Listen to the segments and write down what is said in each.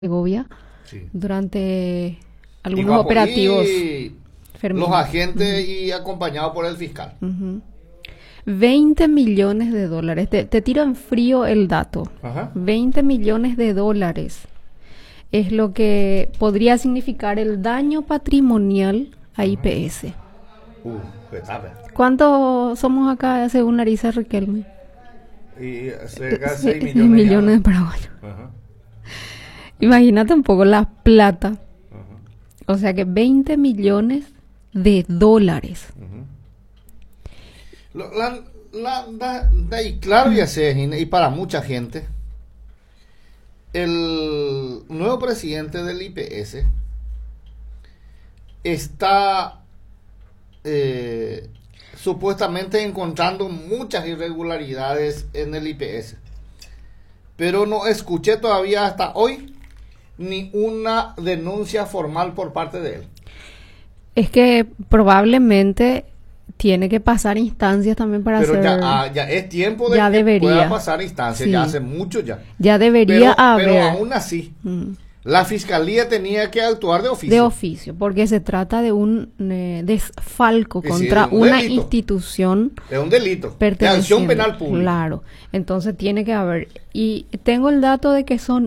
Segovia Sí. durante Y, algunos operativos. los Fermín. agentes y acompañado por el fiscal. Ujú. 20 millones de dólares. Te tiro en frío el dato. Ajá. 20 millones de dólares es lo que podría significar el daño patrimonial a IPS. Qué tarde. ¿Cuántos somos acá según Larisa Riquelme? Y cerca de 6 6 millones. millones de Ya. paraguayos. Ajá. Imagínate un poco la plata. Ajá. O sea que 20 millones de dólares. Y claro, ya sé, y para mucha gente, el nuevo presidente del IPS está supuestamente encontrando muchas irregularidades en el IPS, pero no escuché todavía hasta hoy ni una denuncia formal por parte de él. Es que probablemente tiene que pasar instancias también para Pero hacer. ya es tiempo de Ya que debería. pueda pasar instancias, Sí. ya hace mucho ya. Ya debería haber. Pero aún así, Mm. la fiscalía tenía que actuar de oficio. De oficio, porque se trata de un desfalco Sí, contra sí, un una delito. institución Es un delito de perteneciente. acción penal pública. Claro, entonces tiene que haber. Y tengo el dato de que son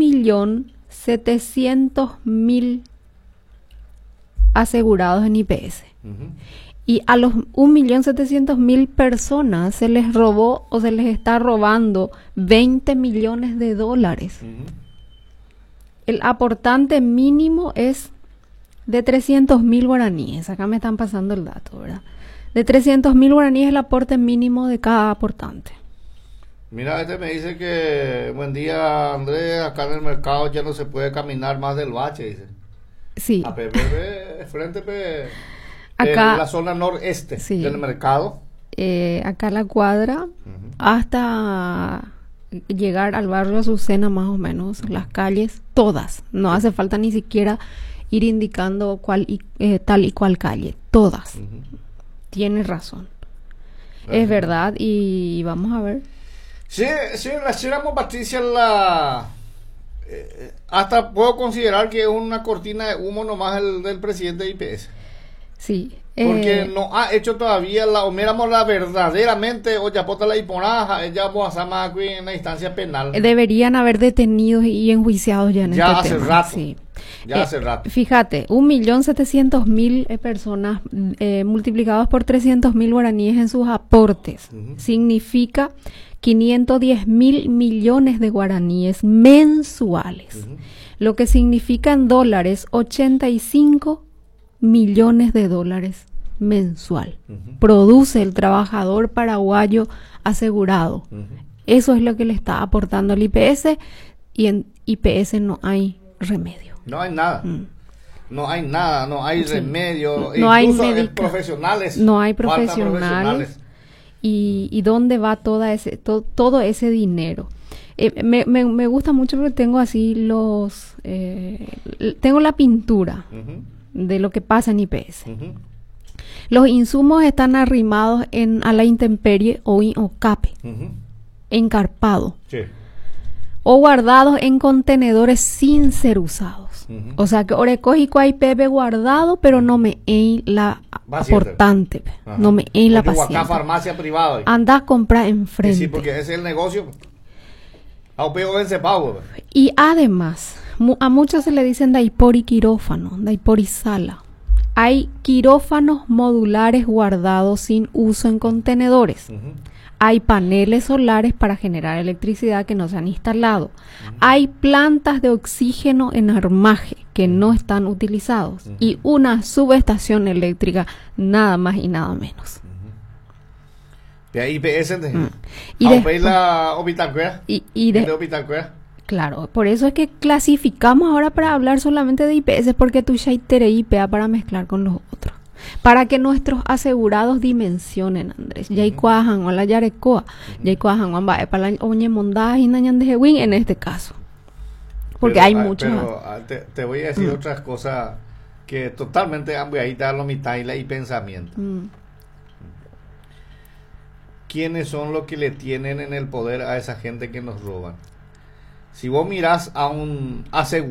1.700.000 asegurados en IPS. Ujú. Y a los 1.700.000 personas se les robó o se les está robando 20 millones de dólares. Ujú. El aportante mínimo es de 300.000 guaraníes. Acá me están pasando el dato, ¿verdad? De 300.000 guaraníes el aporte mínimo de cada aportante. Mira, este me dice que buen día, Andrés, acá en el mercado ya no se puede caminar más del bache, dice. Sí, Frente pe, Acá- en la zona noreste Sí. del mercado. acá la cuadra hasta llegar al barrio Azucena más o menos, las calles, todas. No hace falta ni siquiera ir indicando tal y cual calle, todas. Tienes razón. Es verdad y vamos a ver. Sí, sí, la Chéramo Patricia hasta puedo considerar que es una cortina de humo nomás el del presidente de IPS. Sí. Porque no ha hecho todavía o miramos la verdaderamente, o ya pota la hiponaja, ella vamos a más aquí en la instancia penal. Deberían haber detenidos y enjuiciados ya en Ya este hace tema. rato. Sí. Ya hace rato. Fíjate, 1.700.000 personas multiplicados por 300.000 guaraníes en sus aportes. Significa 510.000 millones de guaraníes mensuales. Lo que significa en dólares 85 millones de dólares mensual. Produce el trabajador paraguayo asegurado. Eso es lo que le está aportando el IPS y en IPS no hay remedio. No hay nada. No hay nada, no hay Sí. remedio. No hay Incluso profesionales. profesionales. No hay faltan profesionales. ¿Y dónde va todo ese dinero? Me gusta mucho porque tengo así tengo la pintura Ujú, de lo que pasa en IPS. ujú. Los insumos están arrimados a la intemperie o cape, Ujú. encarpado, Sí. o guardados en contenedores sin ser usados. Ujú. O sea que orecojico hay pepe guardado, pero no me hay la Paciente. aportante, Ajá. no me hay la Oye, Huacá, paciente. farmacia privada. Anda a comprar enfrente. Sí, porque ese es el negocio. Aupeo en pago. Y además, a muchos se le dicen daipori quirófano, daipori sala. Hay quirófanos modulares guardados sin uso en contenedores. Hay paneles solares para generar electricidad que no se han instalado. Hay plantas de oxígeno en armaje que no están utilizados. Y una subestación eléctrica, nada más y nada menos. De ahí IPS. Y Aupeo la Obitacuea. y De Obitacuea. Claro, por eso es que clasificamos ahora para hablar solamente de IPS, porque tú ya te IPA para mezclar con los otros. Para que nuestros asegurados dimensionen, Andrés. Ya hay cuajan o la yarecoa, ya hay cuajan o para la oñe mondaje y nañan de jewin en este caso. Porque hay muchos. Pero te voy a decir otras cosas que totalmente ambiadita a lo mitad y pensamiento. ¿Quiénes son los que le tienen en el poder a esa gente que nos roban? Si vos mirás a un asegurado